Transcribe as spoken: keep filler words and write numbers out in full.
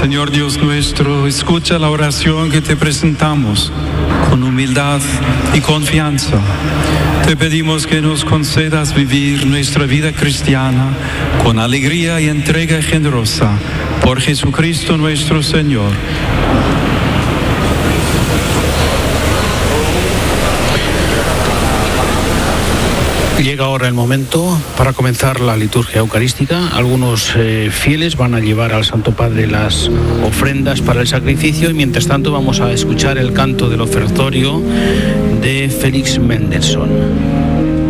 Señor Dios nuestro, escucha la oración que te presentamos con humildad y confianza. Te pedimos que nos concedas vivir nuestra vida cristiana con alegría y entrega generosa por Jesucristo nuestro Señor. Llega ahora el momento para comenzar la liturgia eucarística. Algunos eh, fieles van a llevar al Santo Padre las ofrendas para el sacrificio y mientras tanto vamos a escuchar el canto del ofertorio de Félix Mendelssohn.